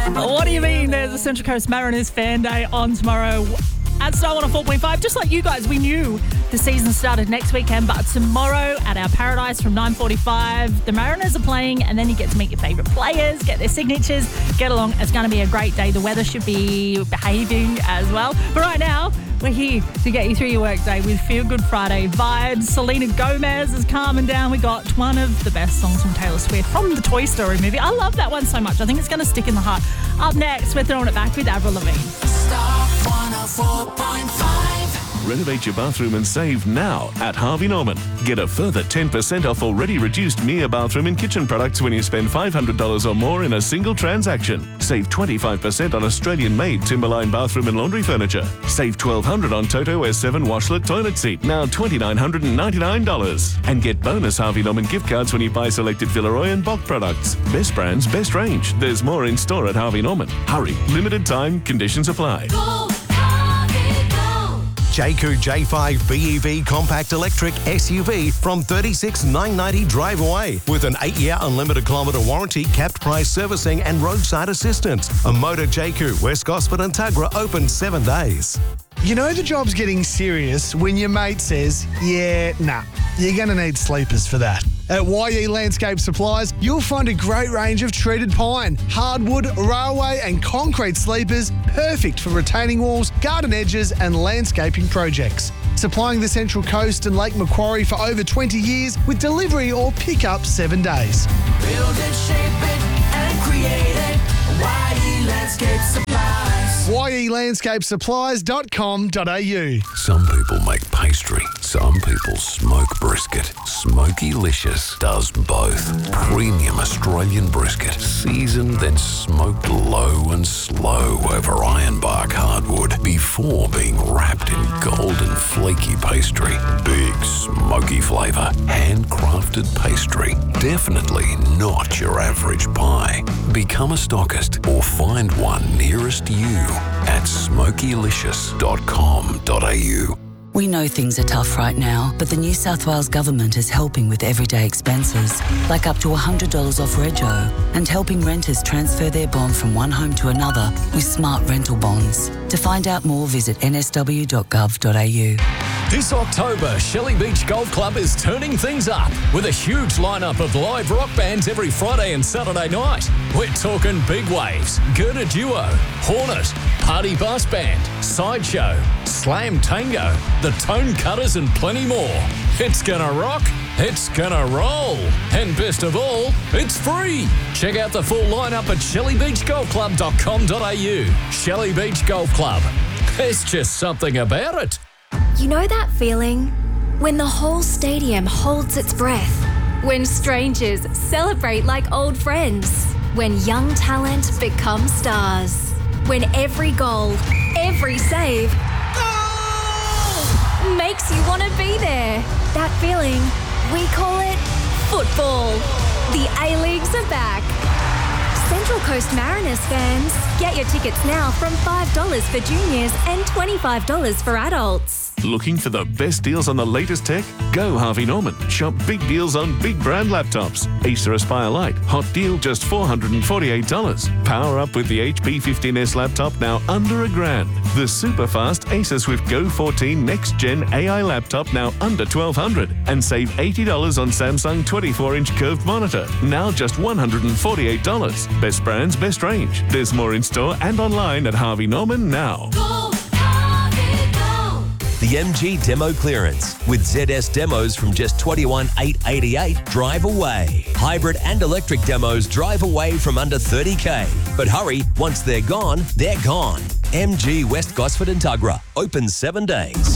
What do you mean there's a Central Coast Mariners fan day on tomorrow at Star 104.5? Just like you guys, we knew the season started next weekend, but tomorrow at our Paradise from 9:45, the Mariners are playing, and then you get to meet your favourite players, get their signatures, get along. It's going to be a great day. The weather should be behaving as well. But right now, we're here to get you through your workday with Feel Good Friday vibes. Selena Gomez is calming down. We got one of the best songs from Taylor Swift from the Toy Story movie. I love that one so much. I think it's going to stick in the heart. Up next, we're throwing it back with Avril Lavigne. Star 104.5. Renovate your bathroom and save now at Harvey Norman. Get a further 10% off already reduced Mia bathroom and kitchen products when you spend $500 or more in a single transaction. Save 25% on Australian-made Timberline bathroom and laundry furniture. Save $1,200 on Toto S7 washlet toilet seat, now $2,999. And get bonus Harvey Norman gift cards when you buy selected Villeroy and Bock products. Best brands, best range. There's more in store at Harvey Norman. Hurry, limited time, conditions apply. Jayco J5 BEV Compact Electric SUV from $36,990 drive away with an 8-year unlimited kilometre warranty, capped price servicing and roadside assistance. A Motor Jayco, West Gosford and Tuggerah open 7 days. You know the job's getting serious when your mate says, yeah, nah, you're going to need sleepers for that. At YE Landscape Supplies, you'll find a great range of treated pine, hardwood, railway and concrete sleepers, perfect for retaining walls, garden edges and landscaping projects. Supplying the Central Coast and Lake Macquarie for over 20 years with delivery or pick-up 7 days. Build it, shape it and create it. YE Landscape Supplies. YELandscapeSupplies.com.au. Some people make pastry, some people smoke brisket. Smokey-licious does both. Premium Australian brisket, seasoned then smoked low and slow over ironbark hardwood before being wrapped in golden flaky pastry. Big smoky flavour, handcrafted pastry. Definitely not your average pie. Become a stockist or find one nearest you at smokylicious.com.au. We know things are tough right now, but the New South Wales Government is helping with everyday expenses, like up to $100 off rego, and helping renters transfer their bond from one home to another with smart rental bonds. To find out more, visit nsw.gov.au. This October, Shelley Beach Golf Club is turning things up with a huge lineup of live rock bands every Friday and Saturday night. We're talking Big Waves, Gerda Duo, Hornet, Party Bass Band, Sideshow, Slam Tango, The Tone Cutters and plenty more. It's gonna rock, it's gonna roll, and best of all, it's free. Check out the full lineup at shelleybeachgolfclub.com.au. Shelley Beach Golf Club. There's just something about it. You know that feeling? When the whole stadium holds its breath. When strangers celebrate like old friends. When young talent becomes stars. When every goal, every save makes you want to be there. That feeling, we call it football. The A-Leagues are back. Central Coast Mariners fans, get your tickets now from $5 for juniors and $25 for adults. Looking for the best deals on the latest tech? Go Harvey Norman. Shop big deals on big brand laptops. Acer Aspire Lite. Hot deal just $448. Power up with the HP 15S laptop now under $1,000. The super fast Acer Swift Go 14 Next Gen AI laptop now under $1,200. And save $80 on Samsung 24-inch curved monitor. Now just $148. Best brands, best range. There's more in store and online at Harvey Norman now. The MG Demo Clearance with ZS demos from just $21,888 drive away. Hybrid and electric demos drive away from under $30K. But hurry, once they're gone, they're gone. MG West Gosford and Tuggerah, open 7 days.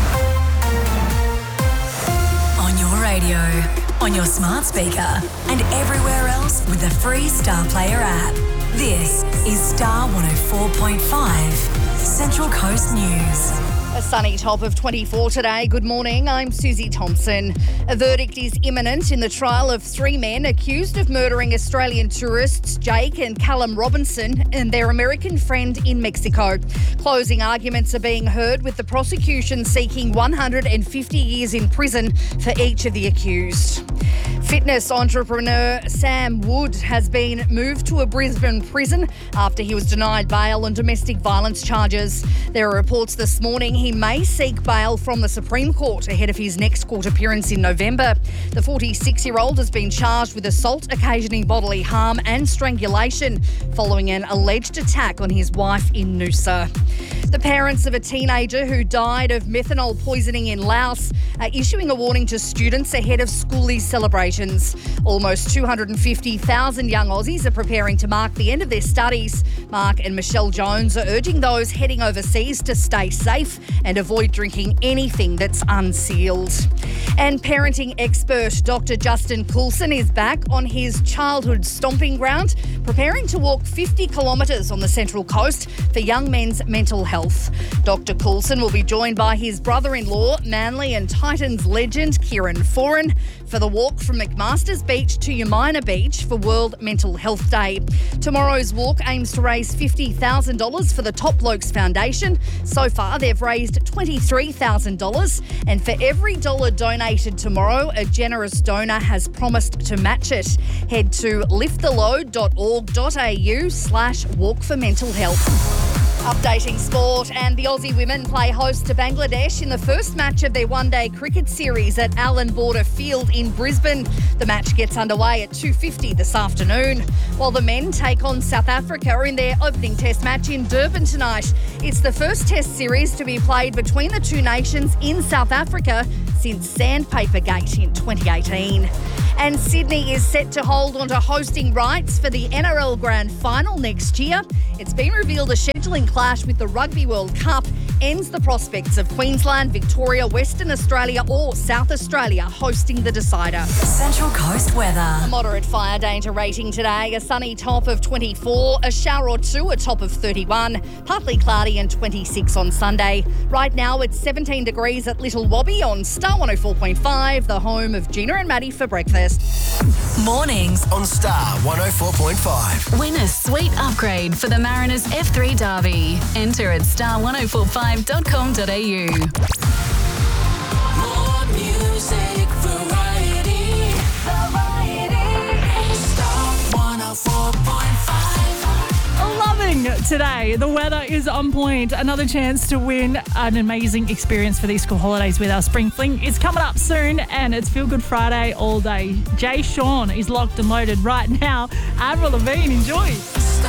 On your radio, on your smart speaker, and everywhere else with the free Star Player app. This is Star 104.5, Central Coast News. A sunny top of 24 today. Good morning, I'm Susie Thompson. A verdict is imminent in the trial of 3 men accused of murdering Australian tourists Jake and Callum Robinson and their American friend in Mexico. Closing arguments are being heard with the prosecution seeking 150 years in prison for each of the accused. Fitness entrepreneur Sam Wood has been moved to a Brisbane prison after he was denied bail on domestic violence charges. There are reports this morning he may seek bail from the Supreme Court ahead of his next court appearance in November. The 46-year-old has been charged with assault occasioning bodily harm and strangulation following an alleged attack on his wife in Noosa. The parents of a teenager who died of methanol poisoning in Laos are issuing a warning to students ahead of schoolies celebrations. Almost 250,000 young Aussies are preparing to mark the end of their studies. Mark and Michelle Jones are urging those heading overseas to stay safe and avoid drinking anything that's unsealed. And parenting expert Dr. Justin Coulson is back on his childhood stomping ground, preparing to walk 50 kilometres on the Central Coast for young men's mental health. Dr. Coulson will be joined by his brother-in-law, Manly and Titans legend Kieran Foran, for the walk from McMaster's Beach to Umina Beach for World Mental Health Day. Tomorrow's walk aims to raise $50,000 for the Top Blokes Foundation. So far, they've raised $23,000, and for every dollar donated tomorrow, a generous donor has promised to match it. Head to lifttheload.org.au/walk for mental health. Updating sport, and the Aussie women play host to Bangladesh in the first match of their one-day cricket series at Allan Border Field in Brisbane. The match gets underway at 2:50 this afternoon, while the men take on South Africa in their opening test match in Durban tonight. It's the first test series to be played between the two nations in South Africa since Sandpaper Gate in 2018. And Sydney is set to hold onto hosting rights for the NRL Grand Final next year. It's been revealed a scheduling clash with the Rugby World Cup ends the prospects of Queensland, Victoria, Western Australia or South Australia hosting the decider. Central Coast weather. A moderate fire danger rating today, a sunny top of 24, a shower or two, a top of 31, partly cloudy and 26 on Sunday. Right now it's 17 degrees at Little Wobby on Star 104.5, the home of Gina and Maddie for breakfast. Mornings On Star 104.5. Win a sweet upgrade for the Mariners F3 Derby. Enter at star1045.com.au. More music, variety. Star 104.5. Loving today. The weather is on point. Another chance to win an amazing experience for these school holidays with our Spring Fling. It's coming up soon, and it's Feel Good Friday all day. Jay Sean is locked and loaded right now. Avril Lavigne, enjoy.